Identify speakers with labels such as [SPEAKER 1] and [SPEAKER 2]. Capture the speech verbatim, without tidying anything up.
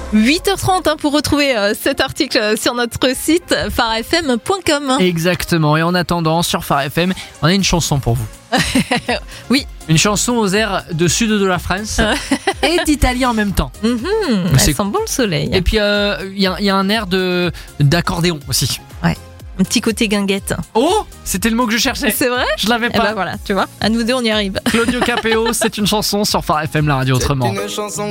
[SPEAKER 1] huit heures trente hein, pour retrouver euh, cet article sur notre site phare f m point com.
[SPEAKER 2] Exactement. Et en attendant, sur Phare F M, on a une chanson pour vous.
[SPEAKER 1] Oui.
[SPEAKER 2] Une chanson aux airs de sud de la France et d'Italie en même temps.
[SPEAKER 1] Mmh,
[SPEAKER 2] C'est-
[SPEAKER 1] elle sent bon le soleil.
[SPEAKER 2] Et puis, il euh, y, a- y a un air de, d'accordéon aussi.
[SPEAKER 1] Un petit côté guinguette.
[SPEAKER 2] Oh, c'était le mot que je cherchais.
[SPEAKER 1] C'est vrai?
[SPEAKER 2] Je l'avais
[SPEAKER 1] Eh
[SPEAKER 2] pas.
[SPEAKER 1] ben voilà, tu vois, à nous deux on y arrive.
[SPEAKER 2] Claudio Capéo, c'est une chanson sur Phare F M, la radio autrement.
[SPEAKER 3] C'est une chanson